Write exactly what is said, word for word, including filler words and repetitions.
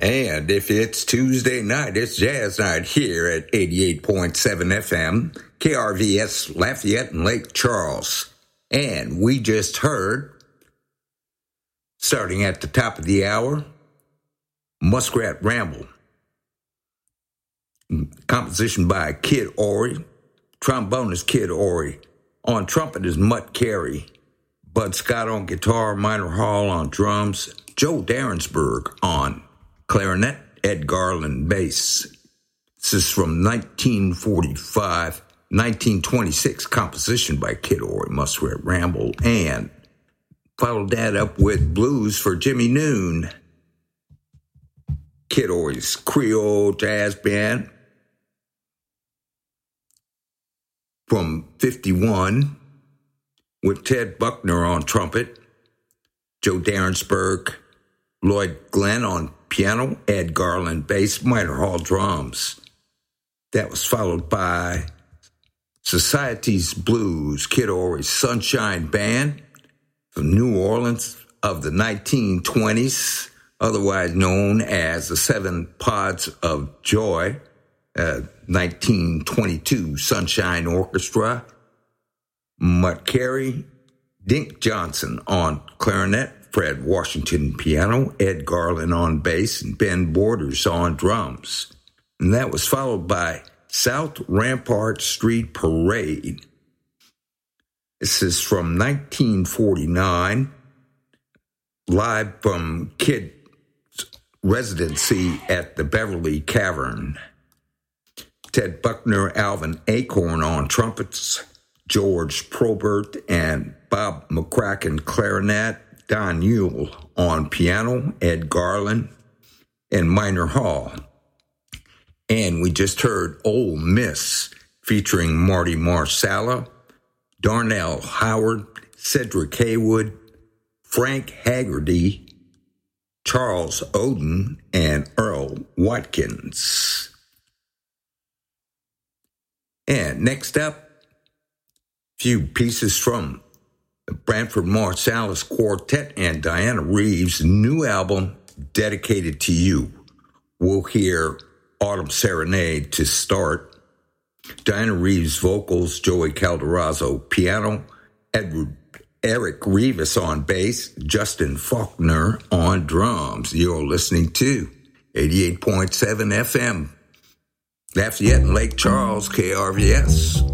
And if it's Tuesday night, it's jazz night here at eighty-eight point seven F M, K R V S Lafayette and Lake Charles. And we just heard, starting at the top of the hour, Muskrat Ramble. Composition by Kid Ory. Trombonist Kid Ory. On trumpet is Mutt Carey. Bud Scott on guitar, Minor Hall on drums, Joe Darensburg on clarinet, Ed Garland bass. This is from nineteen forty-five, nineteen twenty-six composition by Kid Ory, Muskrat Ramble, and followed that up with Blues for Jimmy Noon. Kid Ory's Creole Jazz Band from fifty-one with Ted Buckner on trumpet, Joe Darensburg, Lloyd Glenn on piano, Ed Garland bass, Minor Hall drums. That was followed by Society's Blues, Kid Ory's Sunshine Band from New Orleans of the nineteen twenties, otherwise known as the Seven Pods of Joy, uh, nineteen twenty-two Sunshine Orchestra. Mutt Carey, Dink Johnson on clarinet, Fred Washington piano, Ed Garland on bass, and Ben Borders on drums. And that was followed by South Rampart Street Parade. This is from nineteen forty-nine, live from Kid's residency at the Beverly Cavern. Ted Buckner, Alvin Acorn on trumpets, George Probert and Bob McCracken clarinet, Don Yule on piano, Ed Garland, and Minor Hall. And we just heard Ole Miss featuring Marty Marsala, Darnell Howard, Cedric Haywood, Frank Haggerty, Charles Oden, and Earl Watkins. And next up, a few pieces from the Branford Marsalis Quartet and Diana Reeves' new album, Dedicated to You. We'll hear Autumn Serenade to start. Diana Reeves vocals, Joey Calderazzo piano, Edward Eric Rivas on bass, Justin Faulkner on drums. You're listening to eighty-eight point seven F M, Lafayette and Lake Charles, K R V S.